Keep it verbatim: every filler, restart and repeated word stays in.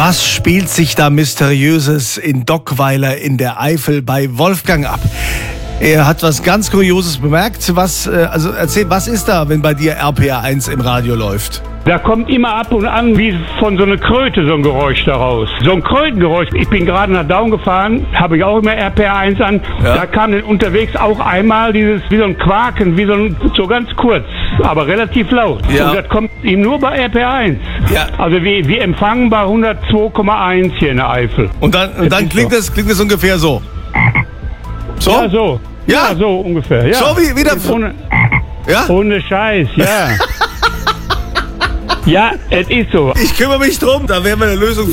Was spielt sich da Mysteriöses in Dockweiler in der Eifel bei Wolfgang ab? Er hat was ganz Kurioses bemerkt. Was, also erzähl, was ist da, wenn bei dir R P R eins im Radio läuft? Da kommt immer ab und an wie von so einer Kröte so ein Geräusch daraus. So ein Krötengeräusch. Ich bin gerade nach Daun gefahren, habe ich auch immer R P R eins an. Ja. Da kam dann unterwegs auch einmal dieses, wie so ein Quaken, wie so ein, so ganz kurz, aber relativ laut. Ja. Und das kommt ihm nur bei R P R eins. Ja. Also wir, wir empfangen bei hundertzwei Komma eins hier in der Eifel. Und dann, und dann klingt es, klingt es ungefähr so. So? Ja, so. Ja, ja so ungefähr. Ja. So wie wieder. Ohne, ja? ohne Scheiß, ja. Ja, es ist so. Ich kümmere mich drum, da werden wir eine Lösung